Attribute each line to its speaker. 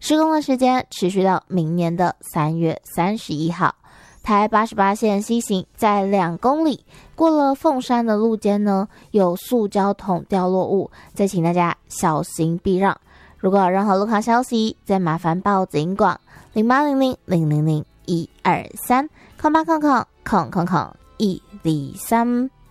Speaker 1: 施工的时间持续到明年的3月31号。台88线西行在2公里过了凤山的路肩呢，有塑胶桶掉落物，再请大家小心避让。如果有任何路况消息，再麻烦报警广0800000123，0800000123。